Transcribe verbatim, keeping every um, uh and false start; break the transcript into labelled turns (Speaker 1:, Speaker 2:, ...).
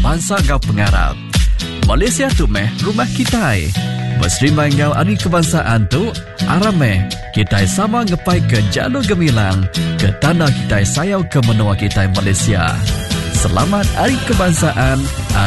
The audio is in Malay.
Speaker 1: bangsa ngau pengarap. Malaysia tu meh rumah kita. Berserimai ngau hari kebangsaan tu, arameh kita sama ngepai ke jalur gemilang ke tanah kita sayau ke menua kita Malaysia. Selamat Hari Kebangsaan.